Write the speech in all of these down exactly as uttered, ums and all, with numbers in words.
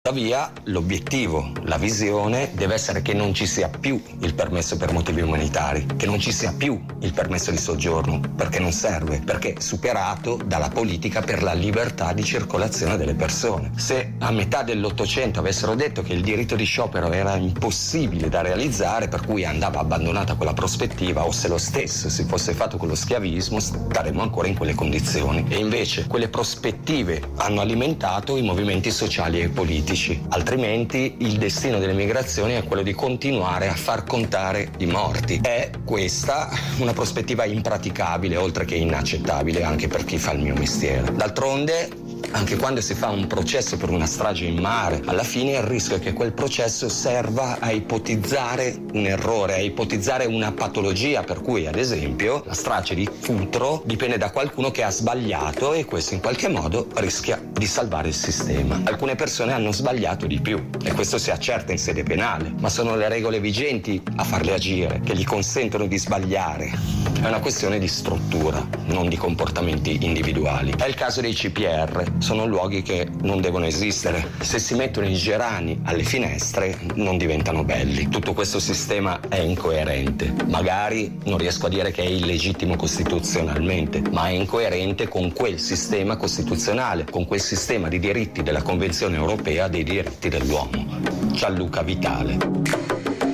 Tuttavia l'obiettivo, la visione deve essere che non ci sia più il permesso per motivi umanitari, che non ci sia più il permesso di soggiorno, perché non serve, perché è superato dalla politica per la libertà di circolazione delle persone. Se a metà dell'Ottocento avessero detto che il diritto di sciopero era impossibile da realizzare, per cui andava abbandonata quella prospettiva, o se lo stesso si fosse fatto con lo schiavismo, staremmo ancora in quelle condizioni. E invece quelle prospettive hanno alimentato i movimenti sociali e politici. Altrimenti il destino delle migrazioni è quello di continuare a far contare i morti. È questa una prospettiva impraticabile, oltre che inaccettabile anche per chi fa il mio mestiere. D'altronde, anche quando si fa un processo per una strage in mare, alla fine il rischio è che quel processo serva a ipotizzare un errore, a ipotizzare una patologia, per cui ad esempio la strage di Cutro dipende da qualcuno che ha sbagliato e questo in qualche modo rischia di salvare il sistema. Alcune persone hanno sbagliato di più e questo si accerta in sede penale, ma sono le regole vigenti a farle agire, che gli consentono di sbagliare. È una questione di struttura, non di comportamenti individuali. È il caso dei C P R, sono luoghi che non devono esistere. Se si mettono i gerani alle finestre non diventano belli. Tutto questo sistema è incoerente. Magari non riesco a dire che è illegittimo costituzionalmente, ma è incoerente con quel sistema costituzionale, con quel sistema di diritti della Convenzione Europea dei diritti dell'uomo. Gianluca Vitale.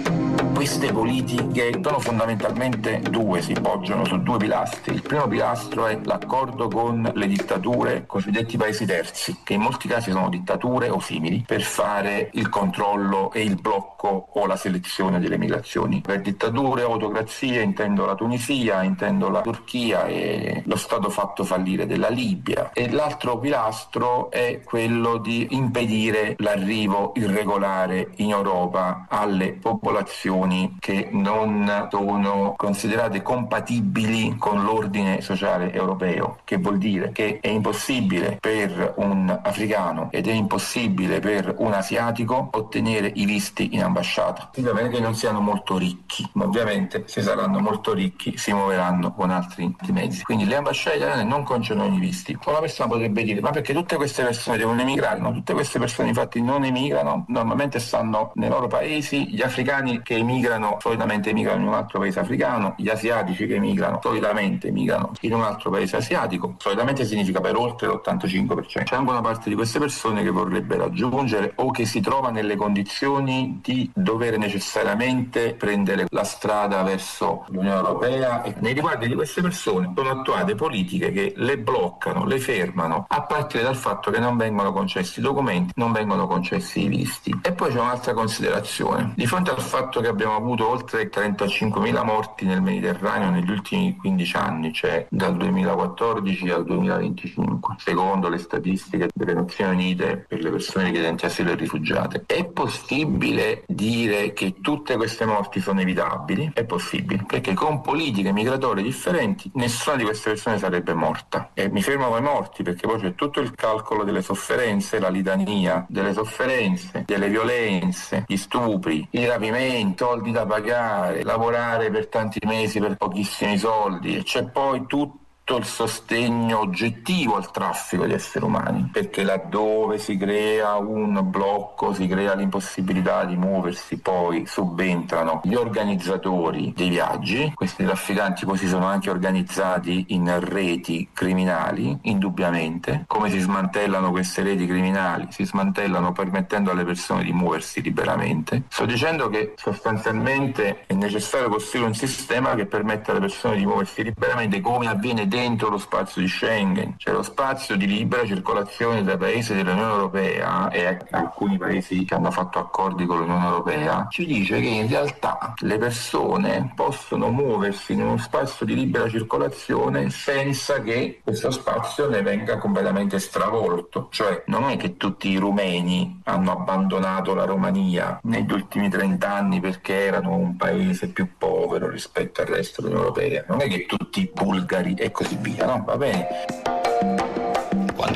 Queste politiche sono fondamentalmente due, si poggiano su due pilastri. Il primo pilastro è l'accordo con le dittature, cosiddetti paesi terzi, che in molti casi sono dittature o simili, per fare il controllo e il blocco o la selezione delle migrazioni. Per dittature o autocrazie intendo la Tunisia, intendo la Turchia e lo stato fatto fallire della Libia. E l'altro pilastro è quello di impedire l'arrivo irregolare in Europa alle popolazioni che non sono considerate compatibili con l'ordine sociale europeo, che vuol dire che è impossibile per un africano ed è impossibile per un asiatico ottenere i visti in ambasciata. Va bene che non siano molto ricchi, ma ovviamente se saranno molto ricchi si muoveranno con altri mezzi. Quindi le ambasciate italiane non concedono i visti. Una persona potrebbe dire: ma perché tutte queste persone devono emigrare? No, tutte queste persone infatti non emigrano, normalmente stanno nei loro paesi. Gli africani che emigrano solitamente emigrano in un altro paese africano, gli asiatici che emigrano solitamente emigrano in un altro paese asiatico, solitamente significa per oltre l'ottantacinque per cento. C'è anche una parte di queste persone che vorrebbe raggiungere o che si trova nelle condizioni di dover necessariamente prendere la strada verso l'Unione Europea, e nei riguardi di queste persone sono attuate politiche che le bloccano, le fermano, a partire dal fatto che non vengono concessi i documenti, non vengono concessi i visti. E poi c'è un'altra considerazione: di fronte al fatto che abbiamo avuto oltre trentacinquemila morti nel Mediterraneo negli ultimi quindici anni, cioè dal duemilaquattordici al duemilaventicinque, secondo le statistiche delle Nazioni Unite per le persone richiedenti asilo e rifugiate. È possibile dire che tutte queste morti sono evitabili? È possibile, perché con politiche migratorie differenti nessuna di queste persone sarebbe morta. E mi fermo ai morti perché poi c'è tutto il calcolo delle sofferenze, la litania delle sofferenze, delle violenze, gli stupri, i rapimenti, soldi da pagare, lavorare per tanti mesi per pochissimi soldi, e c'è poi tutto il sostegno oggettivo al traffico di esseri umani, perché laddove si crea un blocco, si crea l'impossibilità di muoversi, poi subentrano gli organizzatori dei viaggi. Questi trafficanti poi si sono anche organizzati in reti criminali, indubbiamente. Come si smantellano queste reti criminali? Si smantellano permettendo alle persone di muoversi liberamente. Sto dicendo che sostanzialmente è necessario costruire un sistema che permetta alle persone di muoversi liberamente, come avviene dentro lo spazio di Schengen. C'è lo spazio di libera circolazione tra i paesi dell'Unione Europea, e alcuni paesi che hanno fatto accordi con l'Unione Europea ci dice che in realtà le persone possono muoversi in uno spazio di libera circolazione senza che questo spazio ne venga completamente stravolto. Cioè non è che tutti i rumeni hanno abbandonato la Romania negli ultimi trent'anni perché erano un paese più povero rispetto al resto dell'Unione Europea, non è che tutti i bulgari e così via, no? Va bene. Quando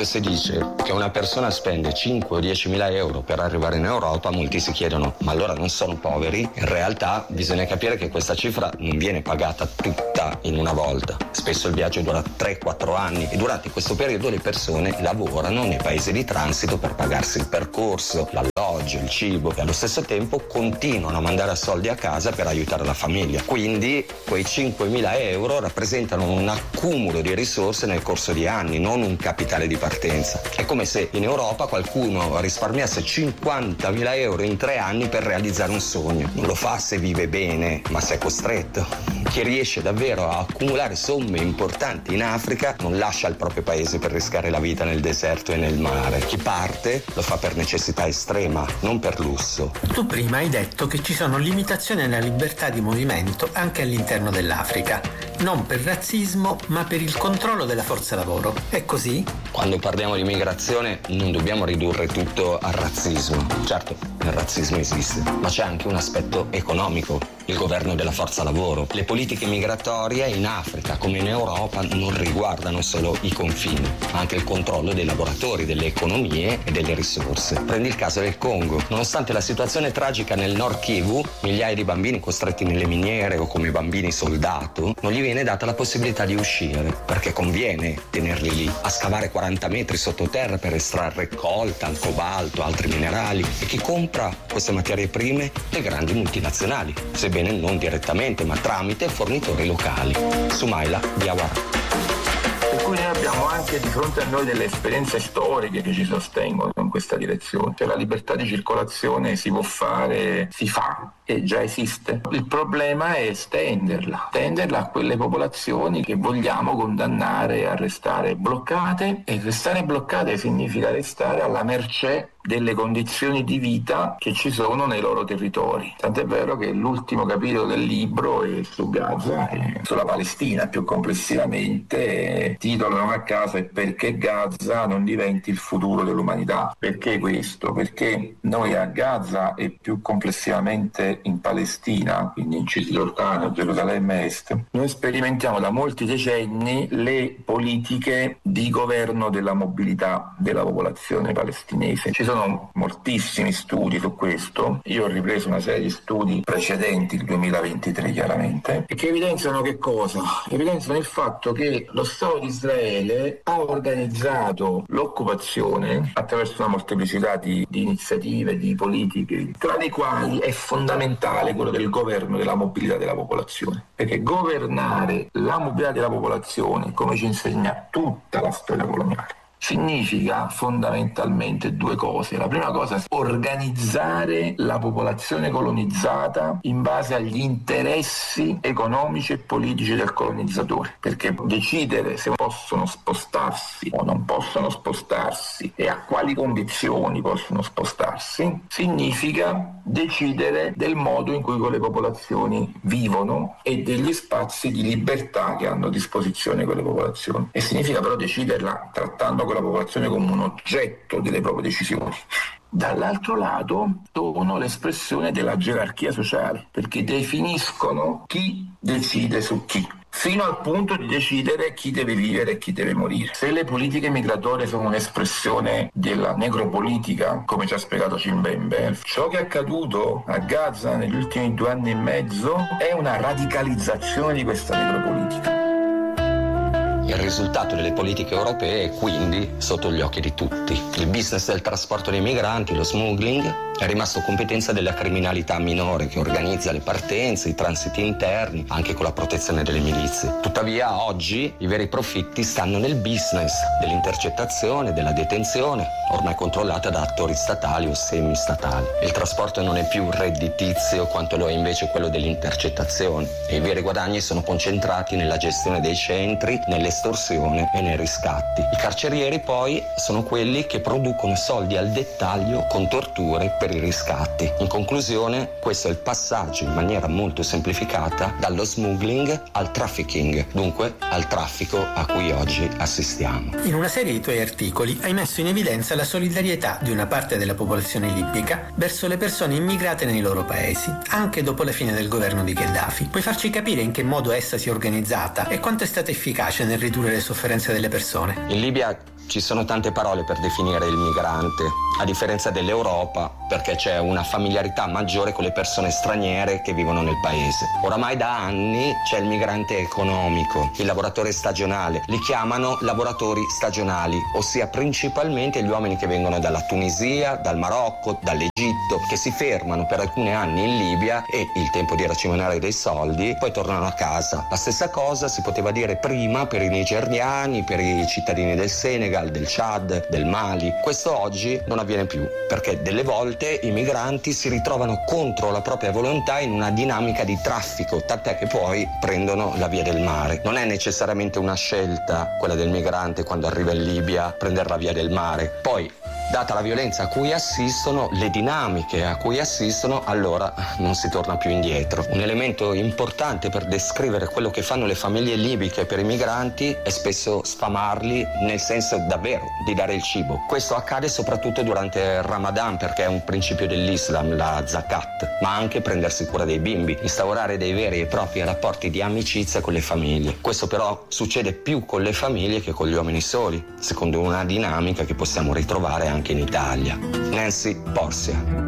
Quando si dice che una persona spende cinque o dieci mila euro per arrivare in Europa, molti si chiedono: ma allora non sono poveri? In realtà bisogna capire che questa cifra non viene pagata tutta in una volta. Spesso il viaggio dura tre quattro anni e durante questo periodo le persone lavorano nei paesi di transito per pagarsi il percorso, l'alloggio, il cibo, e allo stesso tempo continuano a mandare soldi a casa per aiutare la famiglia. Quindi quei cinquemila euro rappresentano un accumulo di risorse nel corso di anni, non un capitale di partenza. È come se in Europa qualcuno risparmiasse cinquantamila euro in tre anni per realizzare un sogno. Non lo fa se vive bene, ma se è costretto. Chi riesce davvero a accumulare somme importanti in Africa non lascia il proprio paese per rischiare la vita nel deserto e nel mare. Chi parte lo fa per necessità estrema, non per lusso. Tu prima hai detto che ci sono limitazioni alla libertà di movimento anche all'interno dell'Africa, non per razzismo ma per il controllo della forza lavoro. È così? Quando parliamo di migrazione non dobbiamo ridurre tutto al razzismo. Certo, il razzismo esiste, ma c'è anche un aspetto economico, il governo della forza lavoro. Le politiche migratorie in Africa come in Europa non riguardano solo i confini, ma anche il controllo dei lavoratori, delle economie e delle risorse. Prendi il caso del Congo. Nonostante la situazione tragica nel Nord Kivu, migliaia di bambini costretti nelle miniere o come bambini soldato, non gli viene data la possibilità di uscire, perché conviene tenerli lì a scavare quaranta metri sottoterra per estrarre colta, il cobalto, altri minerali. E chi compra queste materie prime? Le grandi multinazionali, sebbene non direttamente ma tramite fornitori locali. Sumaila Diawara. Per cui noi abbiamo anche di fronte a noi delle esperienze storiche che ci sostengono in questa direzione. Cioè la libertà di circolazione si può fare, si fa e già esiste. Il problema è estenderla, estenderla a quelle popolazioni che vogliamo condannare a restare bloccate, e restare bloccate significa restare alla mercé delle condizioni di vita che ci sono nei loro territori. Tant'è vero che l'ultimo capitolo del libro è su Gaza e sulla Palestina più complessivamente. Titolo non a caso è Perché Gaza non diventi il futuro dell'umanità. Perché questo? Perché noi a Gaza e più complessivamente in Palestina, quindi in Cisgiordania, Gerusalemme Est, noi sperimentiamo da molti decenni le politiche di governo della mobilità della popolazione palestinese. Ci sono moltissimi studi su questo. Io ho ripreso una serie di studi precedenti, il duemilaventitré chiaramente, e che evidenziano che cosa? Evidenziano il fatto che lo Stato di Israele ha organizzato l'occupazione attraverso una molteplicità di, di iniziative, di politiche, tra le quali è fondamentale quello del governo della mobilità della popolazione, perché governare la mobilità della popolazione, come ci insegna tutta la storia coloniale, significa fondamentalmente due cose. La prima cosa è organizzare la popolazione colonizzata in base agli interessi economici e politici del colonizzatore, perché decidere se possono spostarsi o non possono spostarsi e a quali condizioni possono spostarsi significa decidere del modo in cui quelle popolazioni vivono e degli spazi di libertà che hanno a disposizione quelle popolazioni, e significa però deciderla trattando la popolazione come un oggetto delle proprie decisioni. Dall'altro lato sono l'espressione della gerarchia sociale, perché definiscono chi decide su chi, fino al punto di decidere chi deve vivere e chi deve morire. Se le politiche migratorie sono un'espressione della necropolitica, come ci ha spiegato Cimbembe, ciò che è accaduto a Gaza negli ultimi due anni e mezzo è una radicalizzazione di questa necropolitica. Il risultato delle politiche europee è quindi sotto gli occhi di tutti. Il business del trasporto dei migranti, lo smuggling, è rimasto competenza della criminalità minore che organizza le partenze, i transiti interni, anche con la protezione delle milizie. Tuttavia oggi i veri profitti stanno nel business dell'intercettazione, della detenzione, ormai controllata da attori statali o semistatali. Il trasporto non è più redditizio quanto lo è invece quello dell'intercettazione, e i veri guadagni sono concentrati nella gestione dei centri, nell'estorsione e nei riscatti. I carcerieri poi sono quelli che producono soldi al dettaglio con torture per i riscatti. In conclusione, questo è il passaggio in maniera molto semplificata dallo smuggling al trafficking, dunque al traffico a cui oggi assistiamo. In una serie di tuoi articoli hai messo in evidenza la solidarietà di una parte della popolazione libica verso le persone immigrate nei loro paesi, anche dopo la fine del governo di Gheddafi. Puoi farci capire in che modo essa si è organizzata e quanto è stata efficace nel ridurre le sofferenze delle persone? In Libia ci sono tante parole per definire il migrante, a differenza dell'Europa, perché c'è una familiarità maggiore con le persone straniere che vivono nel paese. Oramai da anni c'è il migrante economico, il lavoratore stagionale. Li chiamano lavoratori stagionali, ossia principalmente gli uomini che vengono dalla Tunisia, dal Marocco, dall'Egitto, che si fermano per alcuni anni in Libia e il tempo di racimolare dei soldi, poi tornano a casa. La stessa cosa si poteva dire prima per i nigeriani, per i cittadini del Senegal, del Chad, del Mali. Questo oggi non avviene più, perché delle volte i migranti si ritrovano contro la propria volontà in una dinamica di traffico, tant'è che poi prendono la via del mare. Non è necessariamente una scelta quella del migrante quando arriva in Libia prendere la via del mare. Poi, data la violenza a cui assistono, le dinamiche a cui assistono, allora non si torna più indietro. Un elemento importante per descrivere quello che fanno le famiglie libiche per i migranti è spesso sfamarli, nel senso davvero di dare il cibo. Questo accade soprattutto durante il Ramadan, perché è un principio dell'Islam, la zakat, ma anche prendersi cura dei bimbi, instaurare dei veri e propri rapporti di amicizia con le famiglie. Questo però succede più con le famiglie che con gli uomini soli, secondo una dinamica che possiamo ritrovare anche in Italia. Nancy Porcia.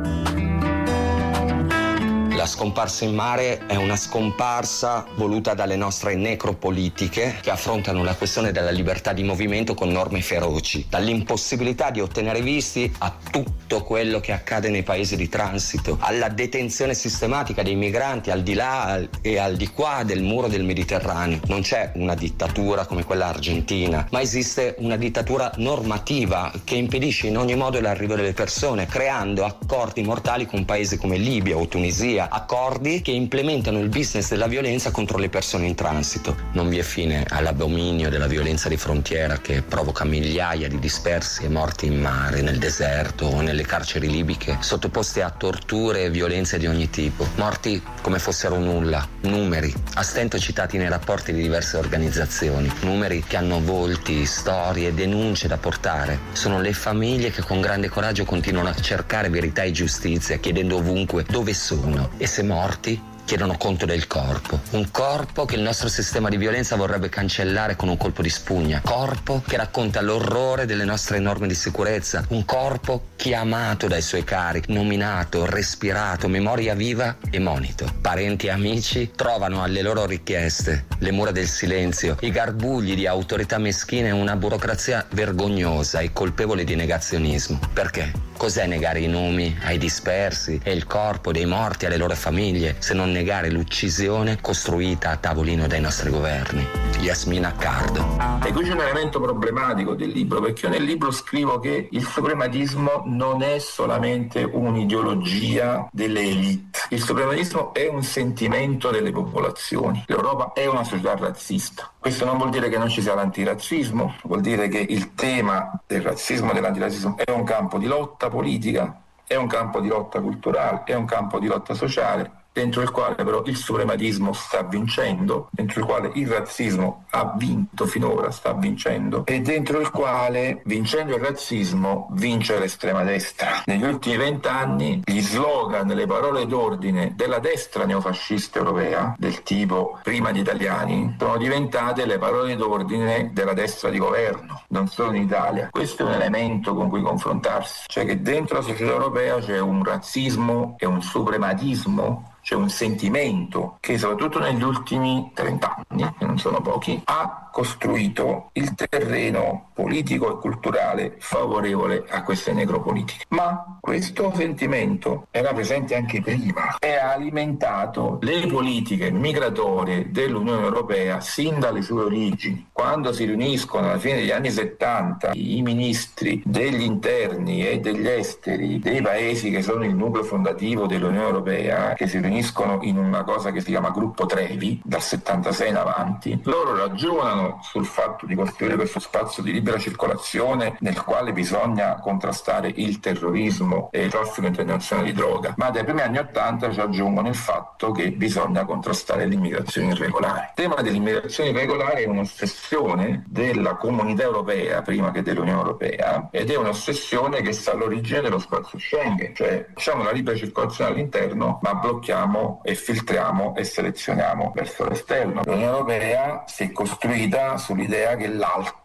La scomparsa in mare è una scomparsa voluta dalle nostre necropolitiche che affrontano la questione della libertà di movimento con norme feroci, dall'impossibilità di ottenere visti a tutto quello che accade nei paesi di transito, alla detenzione sistematica dei migranti al di là e al di qua del muro del Mediterraneo. Non c'è una dittatura come quella argentina, ma esiste una dittatura normativa che impedisce in ogni modo l'arrivo delle persone, creando accordi mortali con paesi come Libia o Tunisia, accordi che implementano il business della violenza contro le persone in transito. Non vi è fine all'abominio della violenza di frontiera che provoca migliaia di dispersi e morti in mare, nel deserto o nelle carceri libiche, sottoposti a torture e violenze di ogni tipo. Morti come fossero nulla, numeri, a stento citati nei rapporti di diverse organizzazioni, numeri che hanno volti, storie e denunce da portare. Sono le famiglie che con grande coraggio continuano a cercare verità e giustizia, chiedendo ovunque dove sono. E se morti, chiedono conto del corpo. Un corpo che il nostro sistema di violenza vorrebbe cancellare con un colpo di spugna. Corpo che racconta l'orrore delle nostre norme di sicurezza. Un corpo chiamato dai suoi cari, nominato, respirato, memoria viva e monito. Parenti e amici trovano alle loro richieste le mura del silenzio, i garbugli di autorità meschine e una burocrazia vergognosa e colpevole di negazionismo. Perché? Cos'è negare i nomi ai dispersi e il corpo dei morti alle loro famiglie, se non negare l'uccisione costruita a tavolino dai nostri governi? Yasmin Akkad. E qui c'è un elemento problematico del libro, perché io nel libro scrivo che il suprematismo non è solamente un'ideologia delle elite. Il suprematismo è un sentimento delle popolazioni. L'Europa è una società razzista. Questo non vuol dire che non ci sia l'antirazzismo, vuol dire che il tema del razzismo e dell'antirazzismo è un campo di lotta politica, è un campo di lotta culturale, è un campo di lotta sociale, dentro il quale però il suprematismo sta vincendo, dentro il quale il razzismo ha vinto finora, sta vincendo, e dentro il quale, vincendo il razzismo, vince l'estrema destra. Negli ultimi vent'anni gli slogan, le parole d'ordine della destra neofascista europea, del tipo prima gli italiani, sono diventate le parole d'ordine della destra di governo, non solo in Italia. Questo è un elemento con cui confrontarsi, cioè che dentro la società europea c'è un razzismo e un suprematismo, c'è un sentimento che soprattutto negli ultimi trent'anni, che non sono pochi, ha costruito il terreno politico e culturale favorevole a queste necropolitiche. Ma questo sentimento era presente anche prima e ha alimentato le politiche migratorie dell'Unione Europea sin dalle sue origini. Quando si riuniscono alla fine degli anni settanta i ministri degli interni e degli esteri dei paesi che sono il nucleo fondativo dell'Unione Europea, che si riuniscono in una cosa che si chiama Gruppo Trevi, dal settantasei in avanti, loro ragionano sul fatto di costruire questo spazio di libera circolazione nel quale bisogna contrastare il terrorismo e il traffico internazionale di droga, ma dai primi anni ottanta ci aggiungono il fatto che bisogna contrastare l'immigrazione irregolare. Il tema dell'immigrazione irregolare è un'ossessione della comunità europea prima che dell'Unione Europea, ed è un'ossessione che sta all'origine dello spazio Schengen, cioè facciamo la libera circolazione all'interno ma blocchiamo e filtriamo e selezioniamo verso l'esterno. L'Unione Europea si è costruita sull'idea che l'altro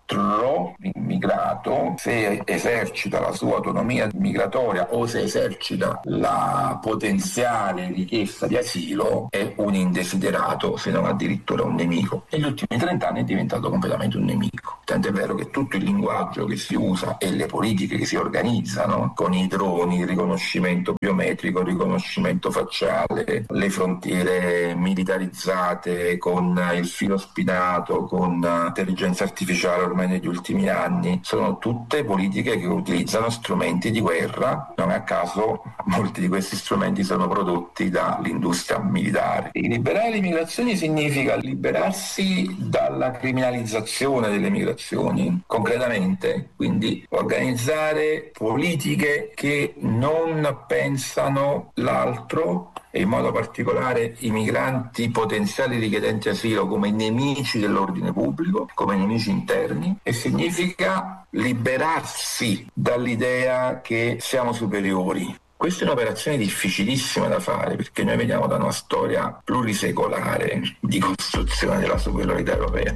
l'altro immigrato, se esercita la sua autonomia migratoria o se esercita la potenziale richiesta di asilo, è un indesiderato, se non addirittura un nemico. Negli ultimi trent'anni è diventato completamente un nemico. Tant'è vero che tutto il linguaggio che si usa e le politiche che si organizzano con i droni, il riconoscimento biometrico, il riconoscimento facciale, le frontiere militarizzate con il filo spinato, con l'intelligenza artificiale ormai negli ultimi anni, sono tutte politiche che utilizzano strumenti di guerra. Non a caso molti di questi strumenti sono prodotti dall'industria militare. E liberare le migrazioni significa liberarsi dalla criminalizzazione delle migrazioni, concretamente, quindi organizzare politiche che non pensano l'altro e in modo particolare i migranti potenziali richiedenti asilo come nemici dell'ordine pubblico, come nemici interni, e significa liberarsi dall'idea che siamo superiori. Questa è un'operazione difficilissima da fare, perché noi veniamo da una storia plurisecolare di costruzione della superiorità europea.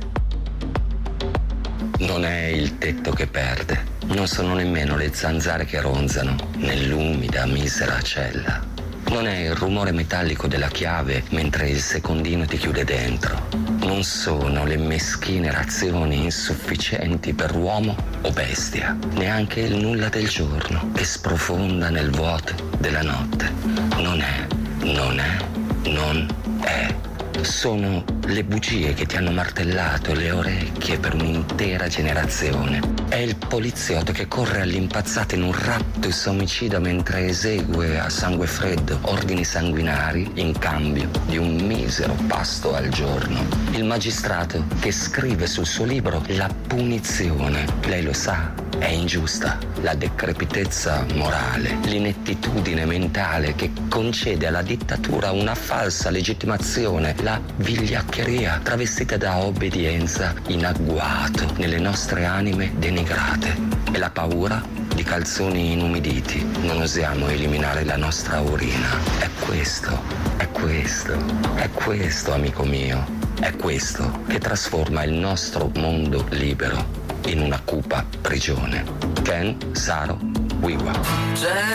Non è il tetto che perde, non sono nemmeno le zanzare che ronzano nell'umida, misera cella. Non è il rumore metallico della chiave mentre il secondino ti chiude dentro. Non sono le meschine razioni insufficienti per uomo o bestia. Neanche il nulla del giorno che sprofonda nel vuoto della notte. Non è, non è, non è. Sono le bugie che ti hanno martellato le orecchie per un'intera generazione. È il poliziotto che corre all'impazzata in un raptus omicida mentre esegue a sangue freddo ordini sanguinari in cambio di un misero pasto al giorno. Il magistrato che scrive sul suo libro la punizione. Lei lo sa, è ingiusta. La decrepitezza morale, l'inettitudine mentale che concede alla dittatura una falsa legittimazione, la vigliaccheria travestita da obbedienza in agguato nelle nostre anime denigrate e la paura di calzoni inumiditi. Non osiamo eliminare la nostra urina. È questo, è questo, è questo, amico mio, è questo che trasforma il nostro mondo libero in una cupa prigione. Ken Saro Wiwa.